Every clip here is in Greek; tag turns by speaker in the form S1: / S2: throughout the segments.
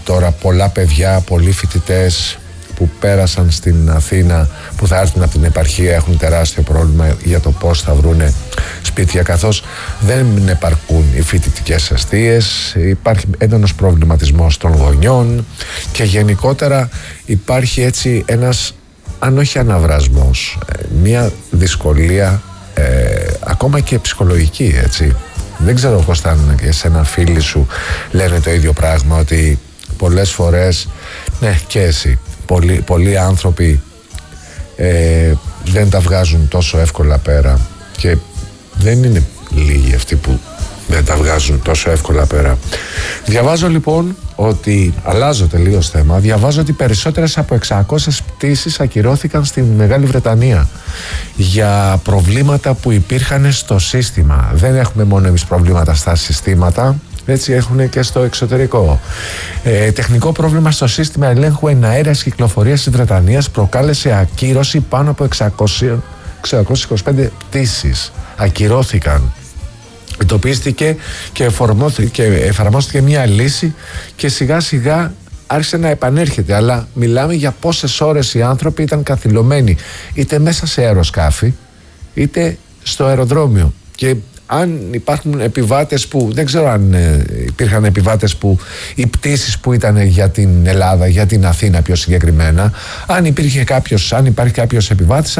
S1: Τώρα πολλά παιδιά, πολλοί φοιτητές που πέρασαν στην Αθήνα, που θα έρθουν από την επαρχία, έχουν τεράστιο πρόβλημα για το πώς θα βρούνε σπίτια, καθώς δεν επαρκούν οι φοιτητικές εστίες, υπάρχει έντονος προβληματισμός των γονιών και γενικότερα υπάρχει έτσι ένας, αν όχι αναβρασμός, μια δυσκολία ακόμα και ψυχολογική, έτσι. Δεν ξέρω πώς θα είναι και σε ένα φίλοι σου λένε το ίδιο πράγμα, ότι πολλές φορές, ναι και εσύ, πολλοί άνθρωποι δεν τα βγάζουν τόσο εύκολα πέρα και δεν είναι λίγοι αυτοί που δεν τα βγάζουν τόσο εύκολα πέρα. Διαβάζω λοιπόν ότι, αλλάζω τελείως θέμα, διαβάζω ότι περισσότερες από 600 πτήσεις ακυρώθηκαν στη Μεγάλη Βρετανία για προβλήματα που υπήρχαν στο σύστημα. Δεν έχουμε μόνο εμείς προβλήματα στα συστήματα, έτσι έχουν και στο εξωτερικό. Τεχνικό πρόβλημα στο σύστημα ελέγχου εναέρειας κυκλοφορίας της Βρετανίας προκάλεσε ακύρωση πάνω από 625 πτήσεις. Ακυρώθηκαν. Εντοπίστηκε και εφαρμόστηκε μια λύση και σιγά σιγά άρχισε να επανέρχεται, αλλά μιλάμε για πόσες ώρες οι άνθρωποι ήταν καθυλωμένοι είτε μέσα σε αεροσκάφη είτε στο αεροδρόμιο. Και αν υπάρχουν επιβάτες που, δεν ξέρω αν υπήρχαν επιβάτες που οι πτήσεις που ήταν για την Ελλάδα, για την Αθήνα πιο συγκεκριμένα, αν υπάρχει κάποιος επιβάτης,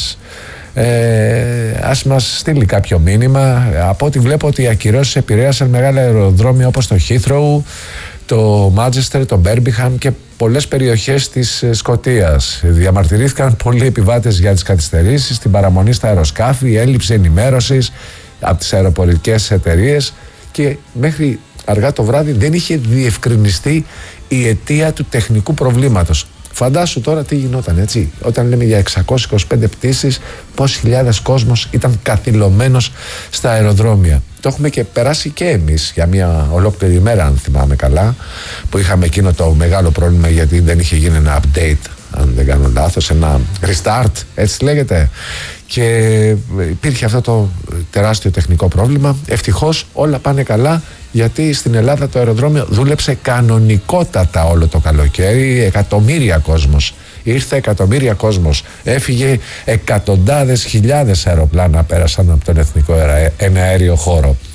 S1: ας μας στείλει κάποιο μήνυμα. Από ό,τι βλέπω ότι οι ακυρώσεις επηρέασαν μεγάλα αεροδρόμια όπως το Heathrow, το Manchester, το Birmingham και πολλές περιοχές της Σκωτίας. Διαμαρτυρήθηκαν πολλοί επιβάτες για τις καθυστερήσεις, την παραμονή στα αεροσκάφη, η έλλειψη ενημέρωσης από τις αεροπορικές εταιρείες και μέχρι αργά το βράδυ δεν είχε διευκρινιστεί η αιτία του τεχνικού προβλήματος. Φαντάσου τώρα τι γινόταν, έτσι. Όταν λέμε για 625 πτήσεις, πόσοι χιλιάδες κόσμος ήταν καθυλωμένος στα αεροδρόμια. Το έχουμε και περάσει και εμείς για μια ολόκληρη ημέρα, αν θυμάμαι καλά, που είχαμε εκείνο το μεγάλο πρόβλημα γιατί δεν είχε γίνει ένα update, αν δεν κάνω λάθος, ένα restart, έτσι λέγεται. Και υπήρχε αυτό το τεράστιο τεχνικό πρόβλημα. Ευτυχώς όλα πάνε καλά, γιατί στην Ελλάδα το αεροδρόμιο δούλεψε κανονικότατα όλο το καλοκαίρι. Εκατομμύρια κόσμος ήρθε, εκατομμύρια κόσμος έφυγε, εκατοντάδες χιλιάδες αεροπλάνα πέρασαν από τον εθνικό εναέριο χώρο.